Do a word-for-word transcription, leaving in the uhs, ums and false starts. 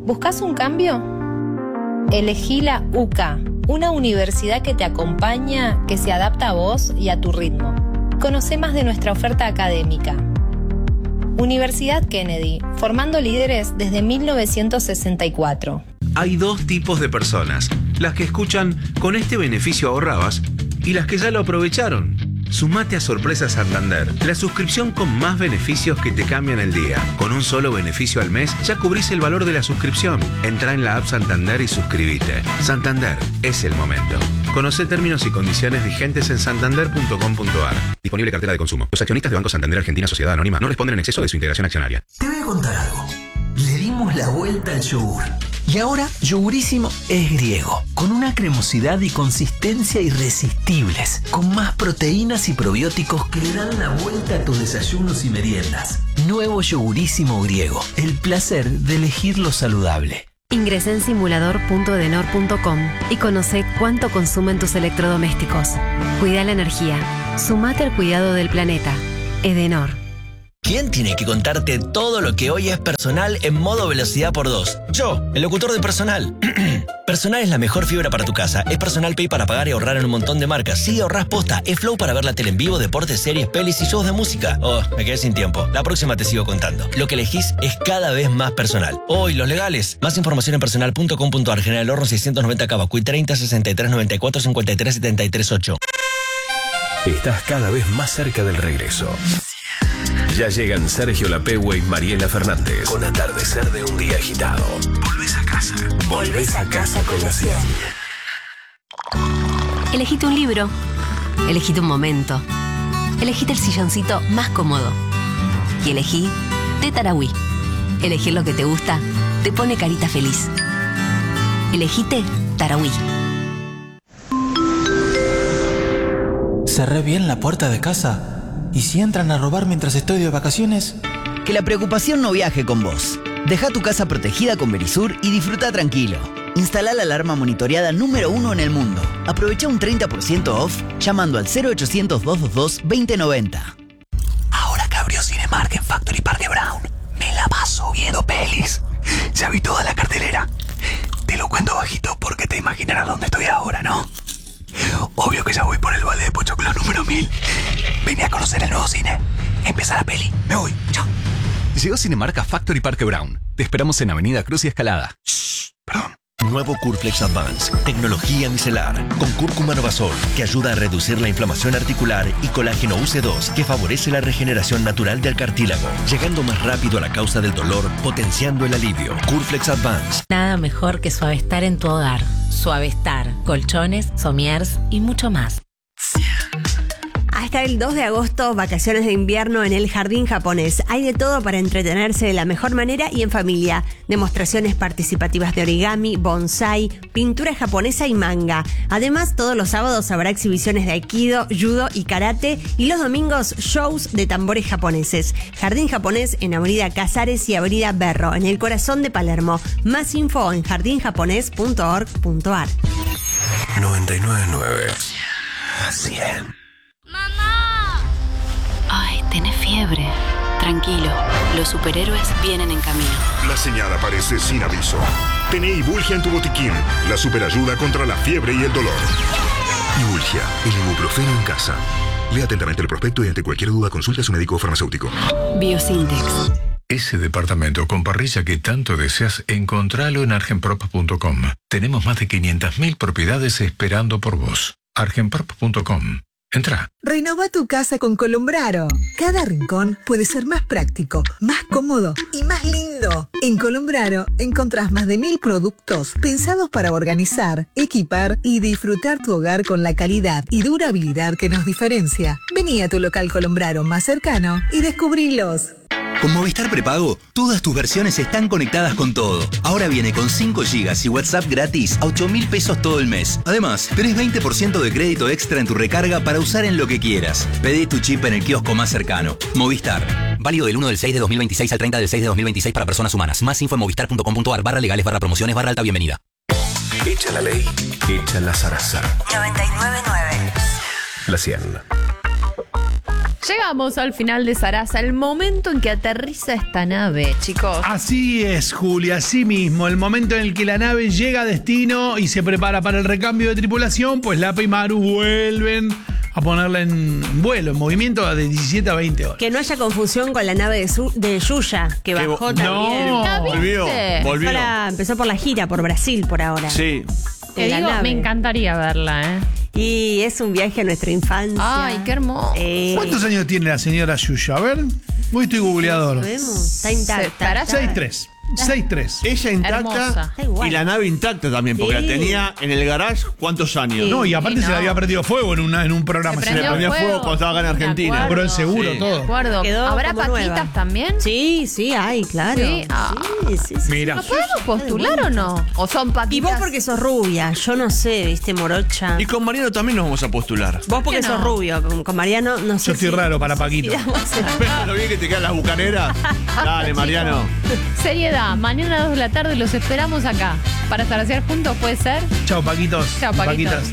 ¿Buscas un cambio? Elegí la U C A, una universidad que te acompaña, que se adapta a vos y a tu ritmo. Conoce más de nuestra oferta académica. Universidad Kennedy, formando líderes desde mil novecientos sesenta y cuatro. Hay dos tipos de personas, las que escuchan "con este beneficio ahorrabas" y las que ya lo aprovecharon. Sumate a Sorpresa Santander, la suscripción con más beneficios que te cambian el día. Con un solo beneficio al mes ya cubrís el valor de la suscripción. Entrá en la app Santander y suscríbete. Santander, es el momento. Conocé términos y condiciones vigentes en santander punto com punto a r. Disponible cartera de consumo. Los accionistas de Banco Santander Argentina Sociedad Anónima no responden en exceso de su integración accionaria. Te voy a contar algo. Le dimos la vuelta al yogur. Y ahora, Yogurísimo es griego, con una cremosidad y consistencia irresistibles, con más proteínas y probióticos que le dan la vuelta a tus desayunos y meriendas. Nuevo Yogurísimo griego, el placer de elegir lo saludable. Ingresá en simulador punto edenor punto com y conoce cuánto consumen tus electrodomésticos. Cuida la energía. Sumate al cuidado del planeta. Edenor. ¿Quién tiene que contarte todo lo que hoy es personal en modo velocidad por dos? Yo, el locutor de Personal. Personal es la mejor fibra para tu casa. Es Personal Pay para pagar y ahorrar en un montón de marcas. Sí, ahorrás posta. Es Flow para ver la tele en vivo, deportes, series, pelis y shows de música. Oh, me quedé sin tiempo. La próxima te sigo contando. Lo que elegís es cada vez más personal. Hoy, los legales. Más información en personal punto com punto a r. General Horno seiscientos noventa Cavacuy treinta sesenta y tres noventa y cuatro cincuenta y tres setenta y tres ocho. Estás cada vez más cerca del regreso. Ya llegan Sergio Lapegua y Mariela Fernández con Atardecer de un día agitado. Volvés a casa. Volvés a casa con la cien. Elegite un libro. Elegite un momento. Elegite el silloncito más cómodo. Y elegí Té Tarahui. Elegir lo que te gusta te pone carita feliz. Elegite Tarahui. ¿Cerré bien la puerta de casa? ¿Y si entran a robar mientras estoy de vacaciones? Que la preocupación no viaje con vos. Deja tu casa protegida con Verisur y disfruta tranquilo. Instalá la alarma monitoreada número uno en el mundo. Aprovecha un treinta por ciento off llamando al cero ochocientos, doscientos veintidós, veinte noventa. Ahora que abrió Cinemark en Factory Park de Brown, me la paso viendo pelis. Ya vi toda la cartelera. Te lo cuento bajito porque te imaginarás dónde estoy ahora, ¿no? Obvio que ya voy por el balde de Pochoclo número mil. Vine a conocer el nuevo cine. Empieza la peli. Me voy. Chao. Llegó Cinemark a Factory Parque Brown. Te esperamos en Avenida Cruz y Escalada. Shh, perdón. Nuevo Curflex Advance, tecnología micelar, con cúrcuma novasol, que ayuda a reducir la inflamación articular, y colágeno U C dos, que favorece la regeneración natural del cartílago, llegando más rápido a la causa del dolor, potenciando el alivio. Curflex Advance. Nada mejor que Suavestar en tu hogar. Suavestar, colchones, somiers y mucho más. Hasta el dos de agosto, vacaciones de invierno en el Jardín Japonés. Hay de todo para entretenerse de la mejor manera y en familia. Demostraciones participativas de origami, bonsai, pintura japonesa y manga. Además, todos los sábados habrá exhibiciones de aikido, judo y karate, y los domingos shows de tambores japoneses. Jardín Japonés en Avenida Casares y Avenida Berro, en el corazón de Palermo. Más info en jardín japonés punto org punto a r. noventa y nueve punto nueve. cien. ¡Mamá! Ay, tenés fiebre. Tranquilo, los superhéroes vienen en camino. La señal aparece sin aviso. Tené Ibulgia en tu botiquín, la superayuda contra la fiebre y el dolor. Ibulgia, el ibuprofeno en casa. Lea atentamente el prospecto y ante cualquier duda consulte a su médico o farmacéutico. Biosintex. Ese departamento con parrilla que tanto deseas, encontralo en argenprop punto com. Tenemos más de quinientas mil propiedades esperando por vos. argenprop punto com. Entra. Renova tu casa con Colombraro. Cada rincón puede ser más práctico, más cómodo y más lindo. En Colombraro encontrás más de mil productos pensados para organizar, equipar y disfrutar tu hogar con la calidad y durabilidad que nos diferencia. Vení a tu local Colombraro más cercano y descubrilos. Con Movistar Prepago, todas tus versiones están conectadas con todo. Ahora viene con cinco gigas y WhatsApp gratis a ocho mil pesos todo el mes. Además, tenés veinte por ciento de crédito extra en tu recarga para usar en lo que quieras. Pedí tu chip en el kiosco más cercano. Movistar. Válido del uno del seis de dos mil veintiséis al treinta del seis de dos mil veintiséis para personas humanas. Más info en movistar punto com punto a r barra legales barra promociones barra alta bienvenida. Echa la ley, echa la zaraza. noventa y nueve punto nueve. La cien. Llegamos al final de Sarasa, el momento en que aterriza esta nave, chicos. Así es, Julia, así mismo. El momento en el que la nave llega a destino y se prepara para el recambio de tripulación, pues Lapa y Maru vuelven a ponerla en vuelo, en movimiento de diecisiete a veinte horas. Que no haya confusión con la nave de, Su- de Yuya, que Que bajó vo- también. No, volvió, volvió. Empezó, la- empezó por la gira, por Brasil por ahora. Sí. Te En la digo, nave. me encantaría verla, ¿eh? Y es un viaje a nuestra infancia. Ay, qué hermoso. Eh, ¿Cuántos años tiene la señora Yuya? A ver, voy, estoy googleador. vemos, está intacta. seis tres. seis tres. Ella intacta Hermosa. Está igual. y la nave intacta también, porque Sí. la tenía en el garage ¿cuántos años? No, y aparte Sí, se le no. había perdido fuego en, una, en un programa. Se Se le Le prendió prendió ponía fuego. fuego cuando estaba acá en Me Argentina. acuerdo. Pero el seguro, Sí. todo. De acuerdo. Quedó ¿Habrá como paquitas nueva. también? Sí, sí, hay, claro. Sí, ah. sí, sí, sí. Mira. ¿Nos podemos postular o no? ¿O son paquitas? Y vos porque sos rubia, yo no sé, viste, morocha. Y con Mariano también nos vamos a postular. Vos porque ¿Por qué sos no? rubio, con, con Mariano no sé. Yo estoy si- raro para no sé Paquito. si damos el- ¿Ves lo bien que te quedan las bucaneras? Dale, Mariano. Seriedad, mañana a las dos de la tarde los esperamos acá. Para estar juntos, ¿puede ser? Chao, Paquitos. Chao, Paquitos. Paquitas.